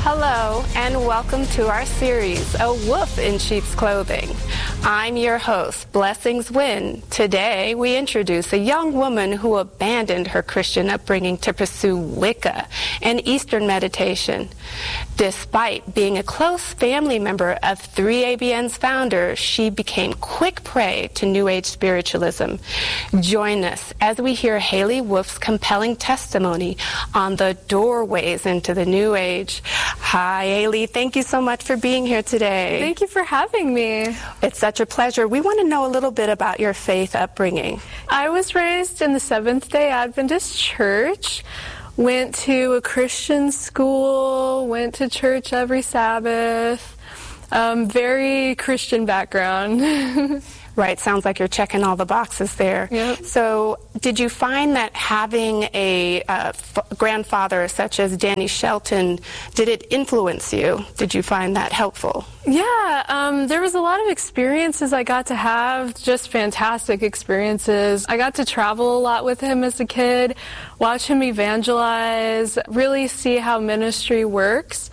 Hello, and welcome to our series, A Wolf in Sheep's Clothing. I'm your host, Blessings Wynn. Today, we introduce a young woman who abandoned her Christian upbringing to pursue Wicca and Eastern meditation. Despite being a close family member of 3ABN's founder, she became quick prey to New Age spiritualism. Join us as we hear Haley Wolf's compelling testimony on the doorways into the New Age. Hi, Haley. Thank you so much for being here today. Thank you for having me. It's such a pleasure. We want to know a little bit about your faith upbringing. I was raised in the Seventh-day Adventist church, went to a Christian school, went to church every Sabbath. Very Christian background. Right, sounds like you're checking all the boxes there. Yep. So did you find that having a grandfather such as Danny Shelton, did it influence you? Did you find that helpful? Yeah, there was a lot of experiences I got to have, just fantastic experiences. I got to travel a lot with him as a kid, watch him evangelize, really see how ministry works.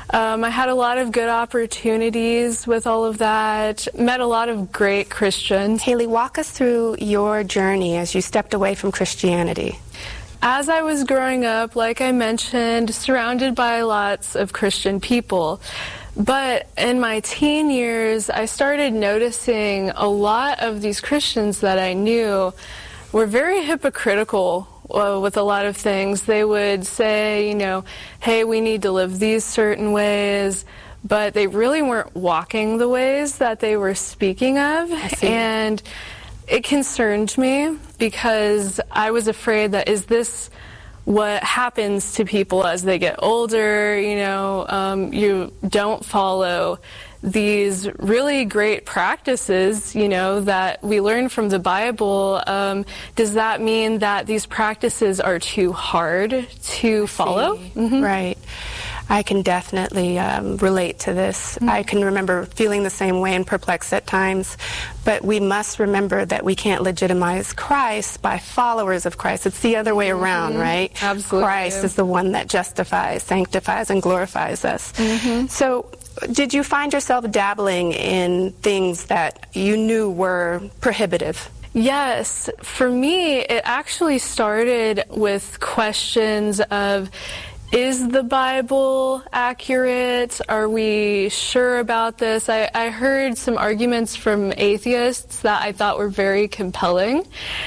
I had a lot of good opportunities with all of that, met a lot of great Christians. Haley, walk us through your journey as you stepped away from Christianity. As I was growing up, like I mentioned, surrounded by lots of Christian people. But in my teen years, I started noticing a lot of these Christians that I knew were very hypocritical with a lot of things. They would say, you know, hey, we need to live these certain ways, but they really weren't walking the ways that they were speaking of. And it concerned me because I was afraid that, is this what happens to people as they get older? You know, you don't follow these really great practices, you know, that we learn from the Bible. Does that mean that these practices are too hard to follow? Mm-hmm. Right. I can definitely relate to this. Mm-hmm. I can remember feeling the same way and perplexed at times, but we must remember that we can't legitimize Christ by followers of Christ. It's the other way around, right? Absolutely. Christ is the one that justifies, sanctifies, and glorifies us. Mm-hmm. So, did you find yourself dabbling in things that you knew were prohibitive? Yes. For me, it actually started with questions of, is the Bible accurate? Are we sure about this? I heard some arguments from atheists that I thought were very compelling.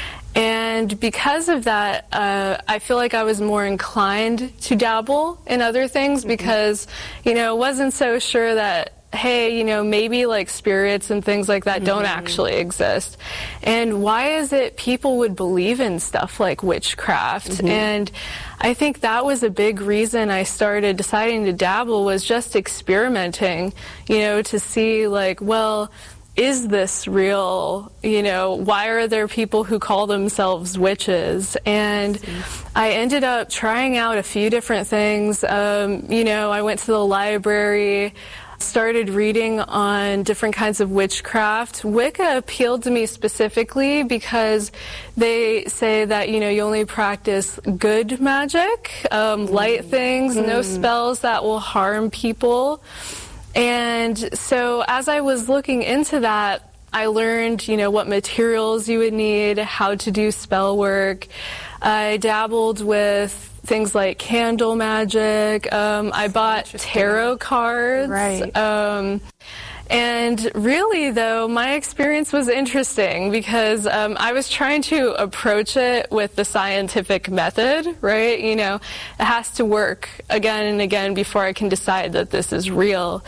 And because of that, I feel like I was more inclined to dabble in other things because, you know, wasn't so sure that, hey, you know, maybe like spirits and things like that don't actually exist. And why is it people would believe in stuff like witchcraft? And I think that was a big reason I started deciding to dabble, was just experimenting, you know, to see like, well, is this real? You know, why are there people who call themselves witches? And I ended up trying out a few different things. You know, I went to the library, started reading on different kinds of witchcraft. Wicca appealed to me specifically because they say that, you know, you only practice good magic, light things, no spells that will harm people. And so as I was looking into that, I learned, you know, what materials you would need, how to do spell work. I dabbled with things like candle magic. I bought tarot cards. Right. And really, though, my experience was interesting because I was trying to approach it with the scientific method, right? You know, it has to work again and again before I can decide that this is real.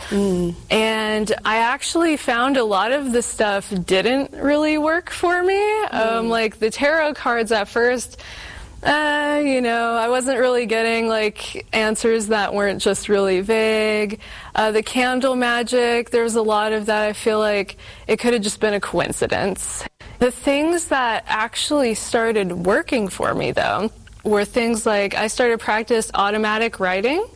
And I actually found a lot of the stuff didn't really work for me. Like the tarot cards at first, you know, I wasn't really getting like answers that weren't just really vague. The candle magic, there's a lot of that I feel like it could have just been a coincidence. The things that actually started working for me, though, were things like I started practice automatic writing.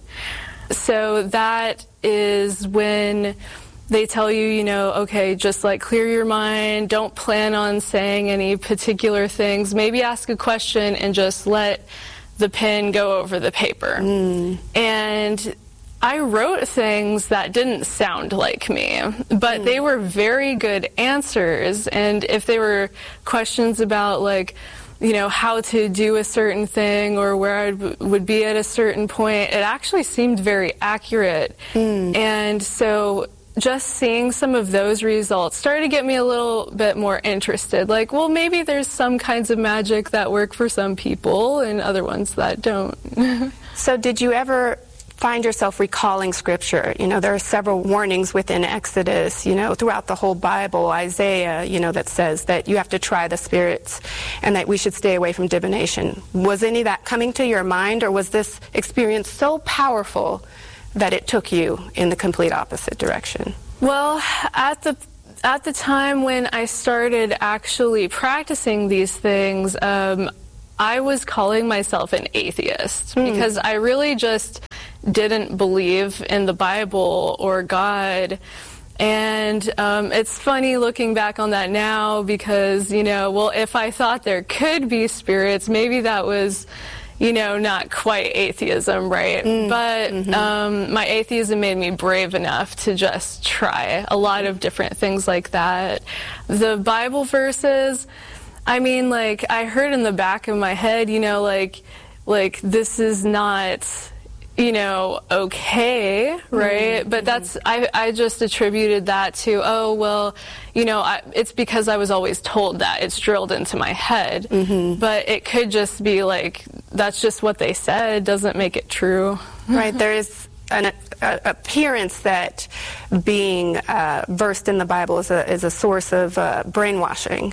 So that is when they tell you, you know, okay, just like clear your mind, don't plan on saying any particular things, maybe ask a question and just let the pen go over the paper. And I wrote things that didn't sound like me, but they were very good answers. And if they were questions about, like, you know, how to do a certain thing or where I would be at a certain point, it actually seemed very accurate. And so just seeing some of those results started to get me a little bit more interested. Like, well, maybe there's some kinds of magic that work for some people and other ones that don't. So did you ever find yourself recalling scripture? You know, there are several warnings within Exodus, you know, throughout the whole Bible, Isaiah, you know, that says that you have to try the spirits and that we should stay away from divination. Was any of that coming to your mind, or was this experience so powerful that it took you in the complete opposite direction? Well, at the time when I started actually practicing these things, I was calling myself an atheist because I really just didn't believe in the Bible or God. And it's funny looking back on that now because, you know, well, if I thought there could be spirits, maybe that was, you know, not quite atheism, right? But my atheism made me brave enough to just try a lot of different things like that. The Bible verses, I mean, like, I heard in the back of my head, you know, like this is not, you know, okay, right? But that's, I just attributed that to, oh, well, you know, it's because I was always told that. It's drilled into my head. But it could just be like, that's just what they said, doesn't make it true. Right, there is an appearance that being versed in the Bible is a source of brainwashing.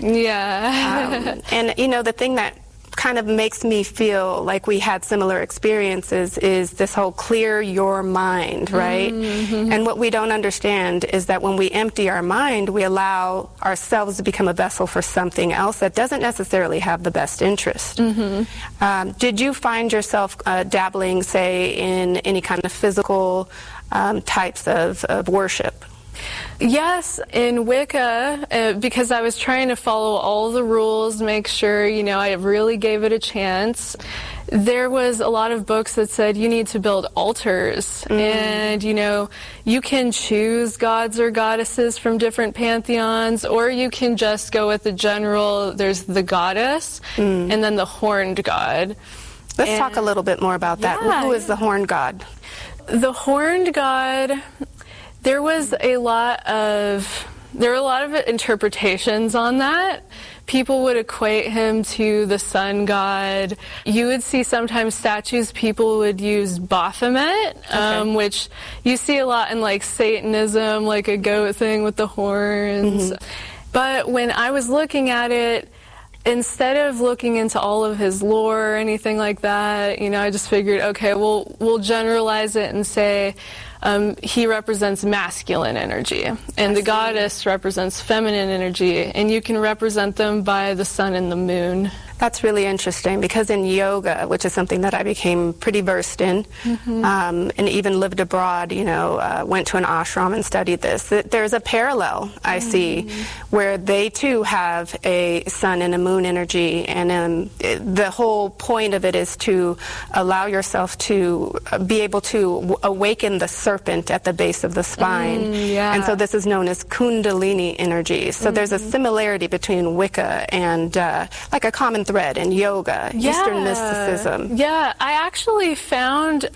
Yeah. And, you know, the thing that kind of makes me feel like we had similar experiences is this whole clear your mind, right? And what we don't understand is that when we empty our mind, we allow ourselves to become a vessel for something else that doesn't necessarily have the best interest. Did you find yourself dabbling, say, in any kind of physical types of worship? Yes, in Wicca, because I was trying to follow all the rules, make sure, you know, I really gave it a chance. There was a lot of books that said you need to build altars, and, you know, you can choose gods or goddesses from different pantheons, or you can just go with the general, there's the goddess, and then the horned god. Let's talk a little bit more about that. Yeah. Who is the horned god? The horned god, there were a lot of interpretations on that. People would equate him to the sun god. You would see sometimes statues, people would use Baphomet, which you see a lot in, like, Satanism, like a goat thing with the horns. But when I was looking at it, instead of looking into all of his lore or anything like that, you know, I just figured, okay, we'll generalize it and say he represents masculine energy, and the goddess represents feminine energy, and you can represent them by the sun and the moon. That's really interesting, because in yoga, which is something that I became pretty versed in, and even lived abroad, you know, went to an ashram and studied this, there's a parallel I see where they too have a sun and a moon energy, and the whole point of it is to allow yourself to be able to awaken the serpent at the base of the spine. And so this is known as Kundalini energy. So there's a similarity between Wicca and like a common thread in yoga, Eastern mysticism. Yeah, I actually found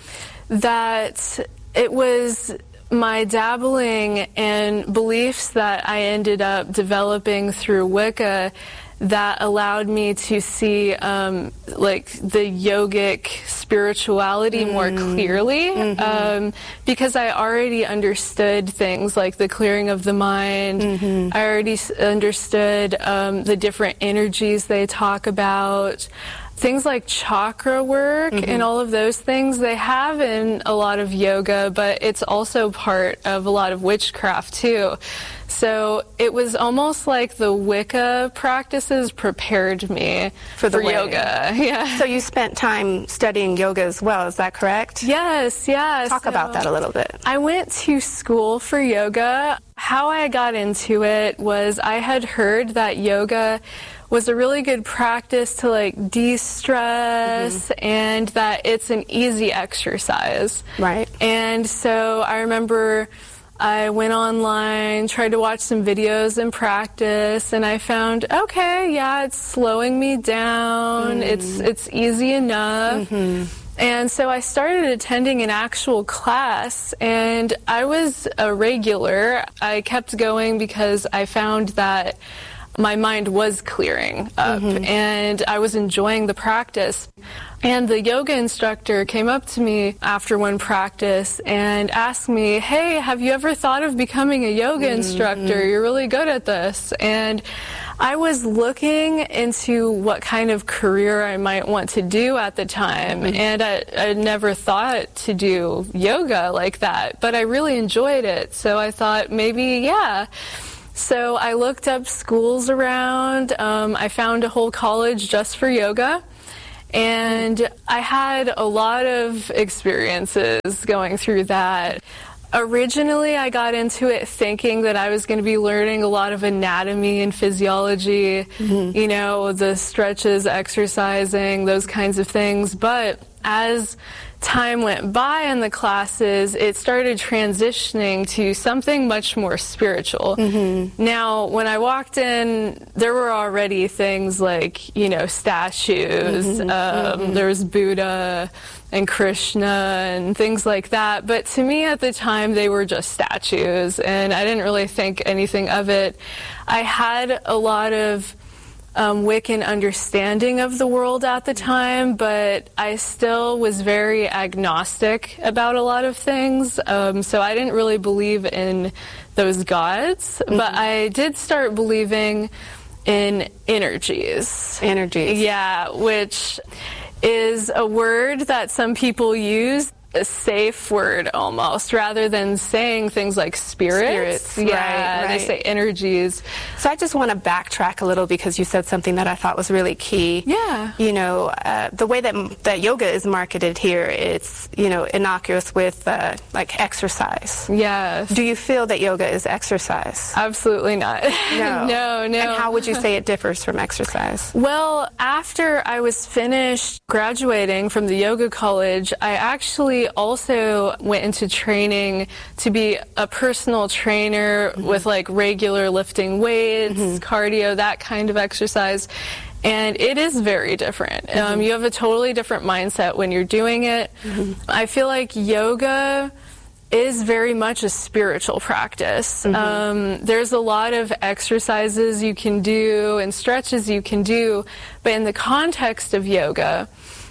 that it was my dabbling and beliefs that I ended up developing through Wicca that allowed me to see like the yogic spirituality more clearly, because I already understood things like the clearing of the mind. I already understood the different energies they talk about. Things like chakra work and all of those things, they have in a lot of yoga, but it's also part of a lot of witchcraft too. So it was almost like the Wicca practices prepared me for yoga. Yeah. So you spent time studying yoga as well, is that correct? Yes, yes. Talk about that a little bit. I went to school for yoga. How I got into it was I had heard that yoga was a really good practice to like de-stress, and that it's an easy exercise. Right. And so I remember I went online, tried to watch some videos and practice, and I found, okay, yeah, it's slowing me down. It's easy enough. And so I started attending an actual class, and I was a regular. I kept going because I found that my mind was clearing up, and I was enjoying the practice. And the yoga instructor came up to me after one practice and asked me, hey, have you ever thought of becoming a yoga instructor? You're really good at this. And I was looking into what kind of career I might want to do at the time, and I never thought to do yoga like that, but I really enjoyed it, so I thought maybe, yeah. So I looked up schools around. I found a whole college just for yoga, and I had a lot of experiences going through that. Originally, I got into it thinking that I was going to be learning a lot of anatomy and physiology, you know, the stretches, exercising, those kinds of things. But as time went by in the classes, it started transitioning to something much more spiritual. Now, when I walked in, there were already things like, you know, statues, there was Buddha and Krishna and things like that. But to me at the time, they were just statues, and I didn't really think anything of it. I had a lot of Wiccan understanding of the world at the time, but I still was very agnostic about a lot of things, so I didn't really believe in those gods, but I did start believing in energies. Yeah, which is a word that some people use, a safe word almost, rather than saying things like spirits. Yeah, right. They say energies. So I just want to backtrack a little because you said something that I thought was really key. Yeah. You know, the way that yoga is marketed here, it's, you know, innocuous with like exercise. Yes. Do you feel that yoga is exercise? Absolutely not. No. No. And how would you say it differs from exercise? Well, after I was finished graduating from the yoga college, I actually also went into training to be a personal trainer with like regular lifting weights, cardio, that kind of exercise. And it is very different. You have a totally different mindset when you're doing it. I feel like yoga is very much a spiritual practice. There's a lot of exercises you can do and stretches you can do, but in the context of yoga,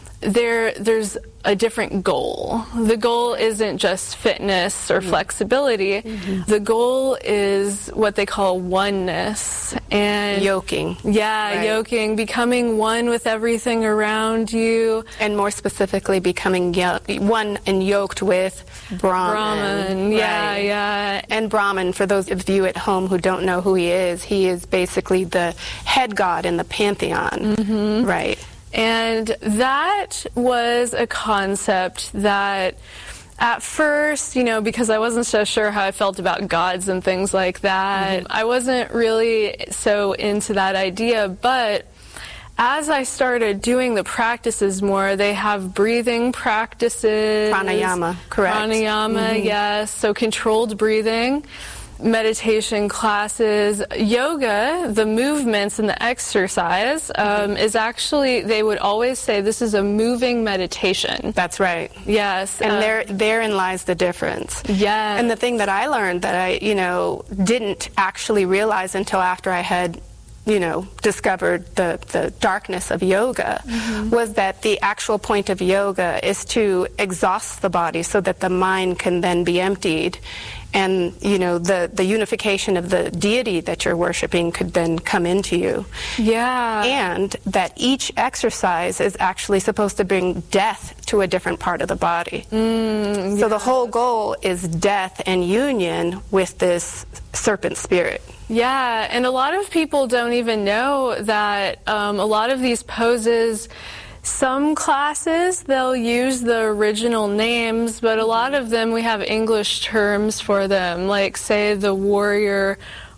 there's a different goal. The goal isn't just fitness or flexibility. The goal is what they call oneness and yoking. Yeah, right. Yoking, becoming one with everything around you. And more specifically, becoming one and yoked with Brahman. Yeah. And Brahman, for those of you at home who don't know who he is basically the head god in the pantheon. Right. And that was a concept that at first, you know, because I wasn't so sure how I felt about gods and things like that, I wasn't really so into that idea. But as I started doing the practices more, they have breathing practices. Pranayama, correct. Pranayama, yes. So controlled breathing. Meditation classes. Yoga, the movements and the exercise, is actually, they would always say this is a moving meditation. That's right. Yes. And therein lies the difference. Yeah. And the thing that I learned that I, you know, didn't actually realize until after I had, you know, discovered the darkness of yoga was that the actual point of yoga is to exhaust the body so that the mind can then be emptied. And, you know, the unification of the deity that you're worshiping could then come into you. Yeah. And that each exercise is actually supposed to bring death to a different part of the body. So the whole goal is death and union with this serpent spirit. Yeah, and a lot of people don't even know that a lot of these poses, some classes, they'll use the original names, but a lot of them we have English terms for them, like say the warrior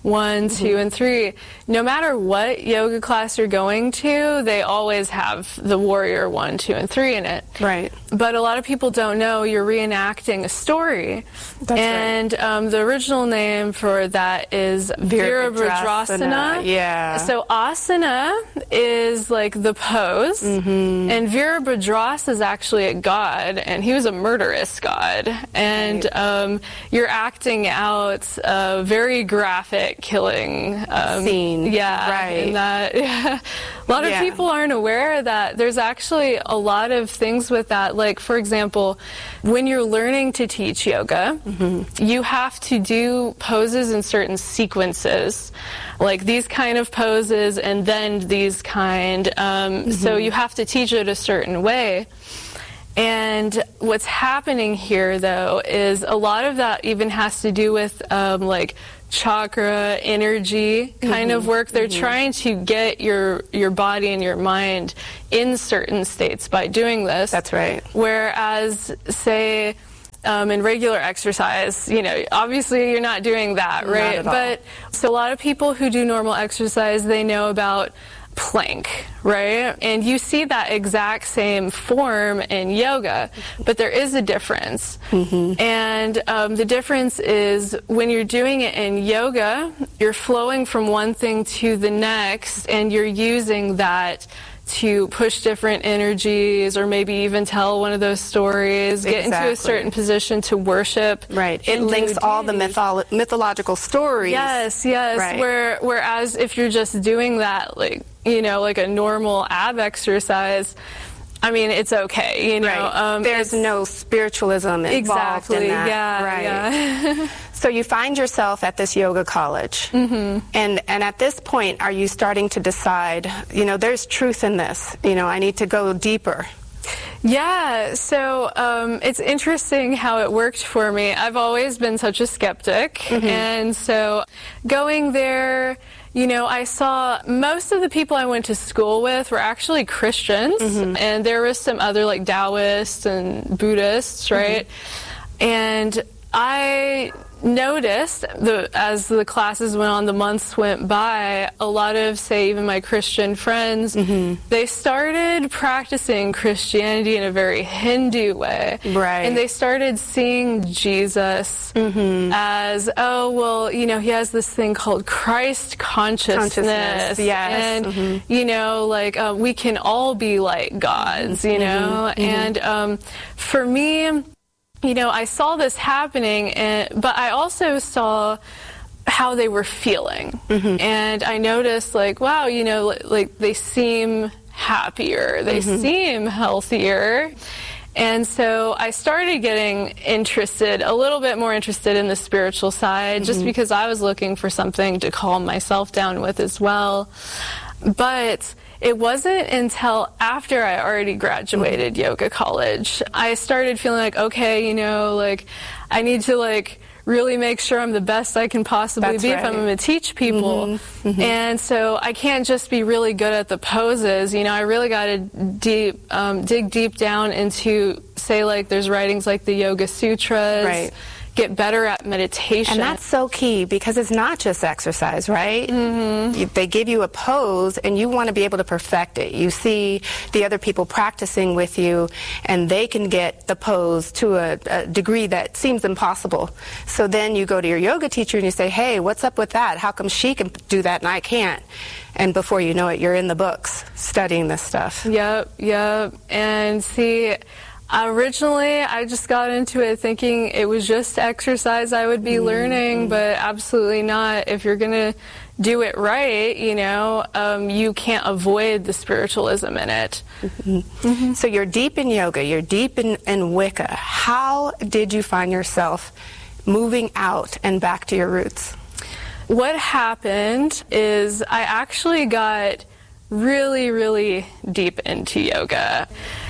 1, 2, and 3. No matter what yoga class you're going to, they always have the warrior 1, 2, and 3 in it. Right. But a lot of people don't know you're reenacting a story. That's and right. The original name for that is Virabhadrasana. Yeah. So asana is like the pose, and Virabhadras is actually a god, and he was a murderous god. And you're acting out a very graphic killing scene. Yeah, right. And that, a lot of people aren't aware that there's actually a lot of things with that. Like, for example, when you're learning to teach yoga, you have to do poses in certain sequences, like these kind of poses and then these kind. So you have to teach it a certain way. And what's happening here, though, is a lot of that even has to do with like chakra, energy kind of work. They're trying to get your body and your mind in certain states by doing this. That's right. Whereas, say, in regular exercise, obviously you're not doing that, right? Not at all. But so a lot of people who do normal exercise, they know about plank, right? And you see that exact same form in yoga, but there is a difference. And the difference is when you're doing it in yoga, you're flowing from one thing to the next, and you're using that to push different energies, or maybe even tell one of those stories, get into a certain position to worship. Right. It links all the mythological stories. Yes. Right. Whereas if you're just doing that, like a normal ab exercise, I mean, it's okay, Right. There's no spiritualism involved in that. Yeah, right. Yeah. So you find yourself at this yoga college, and at this point, are you starting to decide, there's truth in this, I need to go deeper? Yeah, so it's interesting how it worked for me. I've always been such a skeptic, and so going there, I saw most of the people I went to school with were actually Christians, and there was some other like Taoists and Buddhists, right? And I noticed as the classes went on, the months went by, a lot of, say, even my Christian friends, they started practicing Christianity in a very Hindu way. Right. And they started seeing Jesus as, he has this thing called Christ consciousness. Yes. And, we can all be like gods, And for me, I saw this happening, but I also saw how they were feeling. And I noticed, wow, they seem happier, they seem healthier. And so I started getting a little bit more interested in the spiritual side, just because I was looking for something to calm myself down with as well. But it wasn't until after I already graduated yoga college, I started feeling like, okay, I need to really make sure I'm the best I can possibly be if I'm going to teach people. And so I can't just be really good at the poses. I really got to dig deep down into, say, there's writings like the Yoga Sutras. Right. Get better at meditation. And that's so key, because it's not just exercise, right? They give you a pose, and you want to be able to perfect it. You see the other people practicing with you, and they can get the pose to a degree that seems impossible. So then you go to your yoga teacher and you say, hey, what's up with that? How come she can do that and I can't? And before you know it, you're in the books studying this stuff. Yep. And see, originally, I just got into it thinking it was just exercise I would be learning, but absolutely not. If you're going to do it right, you can't avoid the spiritualism in it. So you're deep in yoga, you're deep in Wicca. How did you find yourself moving out and back to your roots? What happened is I actually got really, really deep into yoga.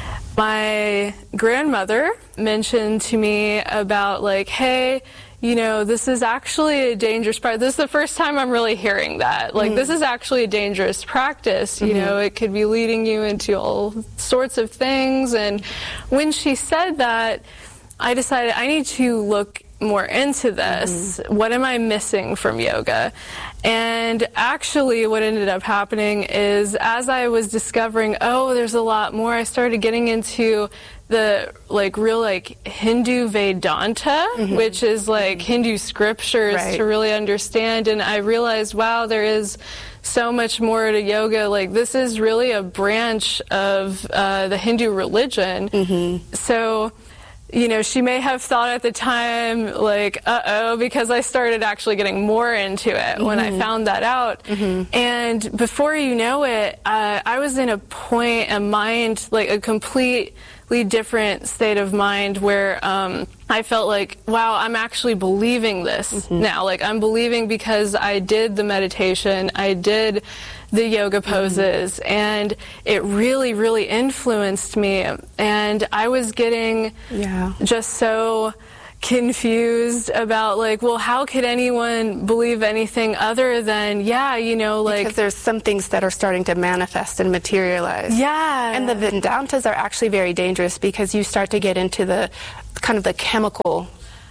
My grandmother mentioned to me about hey, this is actually a dangerous practice. This is the first time I'm really hearing that. This is actually a dangerous practice. It could be leading you into all sorts of things. And when she said that, I decided I need to look more into this. What am I missing from yoga? And actually what ended up happening is, as I was discovering, oh, there's a lot more, I started getting into the real Hindu Vedanta, which is Hindu scriptures to really understand. And I realized, wow, there is so much more to yoga. This is really a branch of the Hindu religion. So, she may have thought at the time, uh-oh, because I started actually getting more into it when I found that out. And before you know it, I was in a mind, a completely different state of mind where I felt wow, I'm actually believing this now. I'm believing because I did the meditation, I did the yoga poses, and it really, really influenced me. And I was getting just so confused about well, how could anyone believe anything other than because there's some things that are starting to manifest and materialize. And the Vedantas are actually very dangerous because you start to get into the kind of the chemical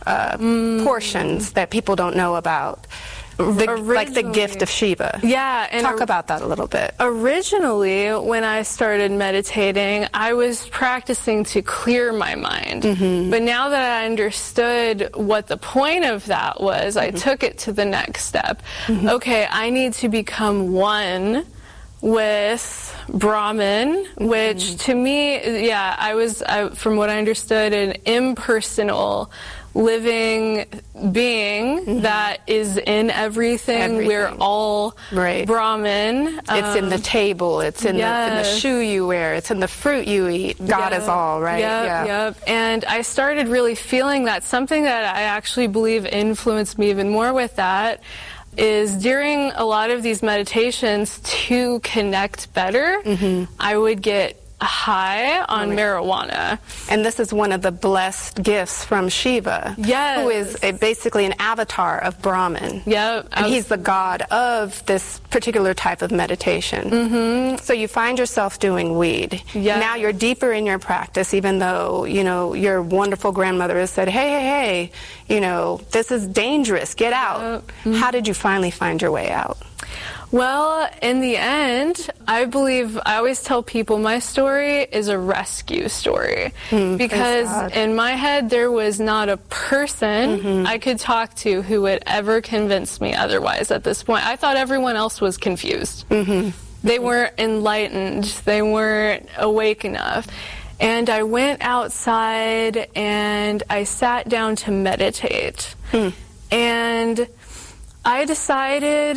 portions that people don't know about. Like the gift of Shiva. And talk about that a little bit. Originally, when I started meditating, I was practicing to clear my mind. But now that I understood what the point of that was, I took it to the next step. Okay, I need to become one with Brahman, which to me, I was, from what I understood, an impersonal living being that is in everything. We're all Brahman. It's in the table, it's in the shoe you wear, it's in the fruit you eat. God is all, right? Yep. And I started really feeling that. Something that I actually believe influenced me even more with that is during a lot of these meditations, to connect better, I would get high on marijuana. And this is one of the blessed gifts from Shiva, who is basically an avatar of Brahman. And he's the god of this particular type of meditation. So you find yourself doing weed. Now you're deeper in your practice, even though, your wonderful grandmother has said, hey, this is dangerous, get out. How did you finally find your way out? Well, in the end, I always tell people my story is a rescue story. Because in my head, there was not a person I could talk to who would ever convince me otherwise at this point. I thought everyone else was confused. They weren't enlightened. They weren't awake enough. And I went outside and I sat down to meditate. And I decided,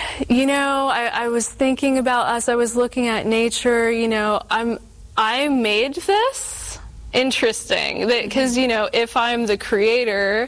I was thinking about, as I was looking at nature, I made this. Interesting. Because, if I'm the creator,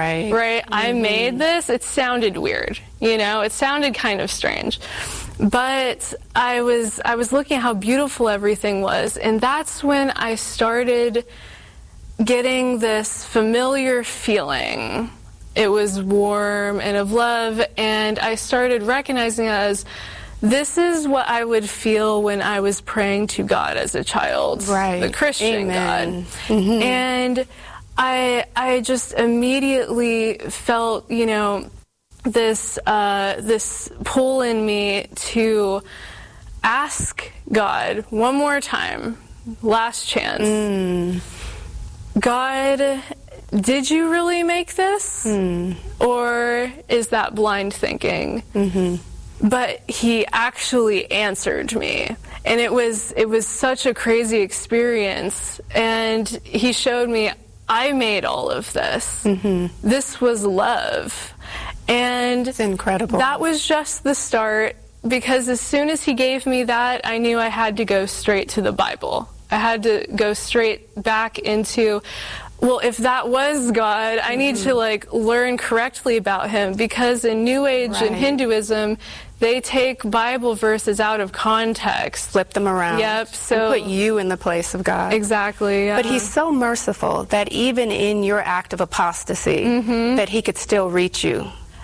I made this, it sounded weird. It sounded kind of strange. But I was looking at how beautiful everything was, and that's when I started getting this familiar feeling. It was warm and of love, and I started recognizing it as, this is what I would feel when I was praying to God as a child, the Christian God. And I just immediately felt, this pull in me to ask God one more time, last chance. God, did you really make this? Or is that blind thinking? But he actually answered me. And it was such a crazy experience. And he showed me, I made all of this. This was love. And it's incredible. That was just the start, because as soon as he gave me that, I knew I had to go straight to the Bible. I had to go straight back into, well, if that was God, I need to learn correctly about him, because in New Age and Hinduism, they take Bible verses out of context. Flip them around. So and put you in the place of God. Exactly. But he's so merciful that even in your act of apostasy, that he could still reach you.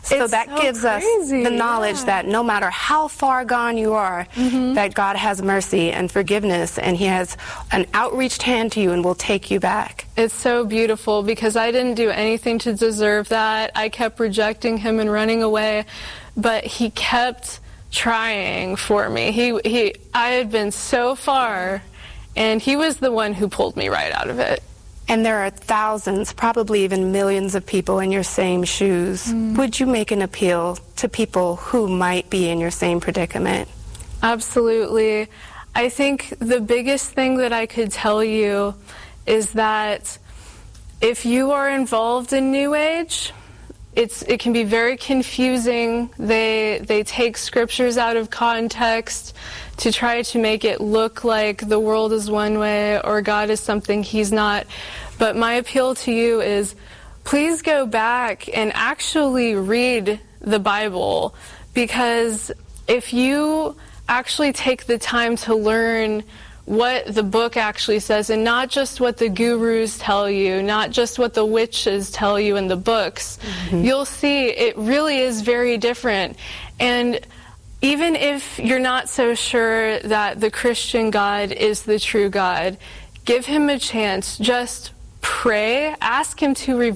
So that gives us the knowledge that no matter how far gone you are, that God has mercy and forgiveness, and He has an outreached hand to you and will take you back. It's so beautiful because I didn't do anything to deserve that. I kept rejecting Him and running away, but He kept trying for me. I had been so far, and He was the one who pulled me right out of it. And there are thousands, probably even millions of people in your same shoes. Would you make an appeal to people who might be in your same predicament? Absolutely. I think the biggest thing that I could tell you is that if you are involved in New Age, it can be very confusing. They take scriptures out of context to try to make it look like the world is one way or God is something He's not. But my appeal to you is, please go back and actually read the Bible, because if you actually take the time to learn what the book actually says, and not just what the gurus tell you, not just what the witches tell you in the books, you'll see it really is very different. And even if you're not so sure that the Christian God is the true God, give Him a chance. Just pray, ask Him to reveal